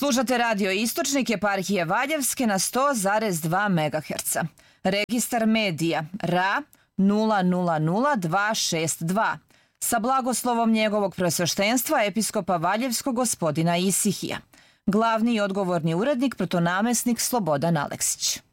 Slušate radio Istočnik eparhije Valjevske na 100,2 MHz. Registar medija RA 000262 sa blagoslovom njegovog preosveštenstva episkopa Valjevskog gospodina Isihija. Glavni i odgovorni urednik protonamesnik Slobodan Aleksić.